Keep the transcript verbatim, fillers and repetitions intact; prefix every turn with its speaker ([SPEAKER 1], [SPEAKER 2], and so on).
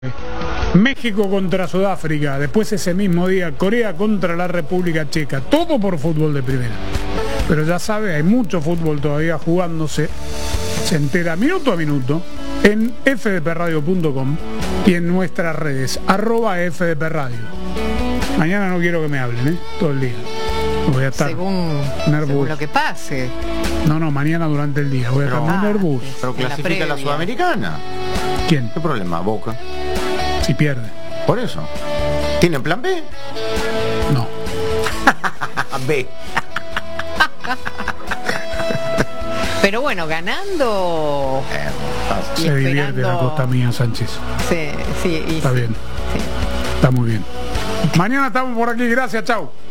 [SPEAKER 1] México contra Sudáfrica, después ese mismo día Corea contra la República Checa, todo por fútbol de primera. Pero ya sabe, hay mucho fútbol todavía jugándose, se entera minuto a minuto en f d p radio punto com y en nuestras redes, arroba F D P Radio. Mañana no quiero que me hablen, ¿eh? Todo el día. Voy a estar
[SPEAKER 2] según,
[SPEAKER 1] nervioso.
[SPEAKER 2] según lo que pase.
[SPEAKER 1] No, no, mañana durante el día voy a estar muy
[SPEAKER 2] ah,
[SPEAKER 1] nervioso.
[SPEAKER 3] Pero clasifica la, la Sudamericana.
[SPEAKER 1] ¿Quién?
[SPEAKER 3] ¿Qué problema? Boca.
[SPEAKER 1] Si pierde.
[SPEAKER 3] Por eso. ¿Tienen plan B?
[SPEAKER 1] No.
[SPEAKER 3] B.
[SPEAKER 1] Pero
[SPEAKER 2] bueno, ganando.
[SPEAKER 3] Eh,
[SPEAKER 1] se esperando... divierte la costa mía, Sánchez.
[SPEAKER 2] Sí, sí. Y
[SPEAKER 1] está
[SPEAKER 2] sí,
[SPEAKER 1] bien.
[SPEAKER 2] Sí.
[SPEAKER 1] Está muy bien. Mañana estamos por aquí. Gracias, chao.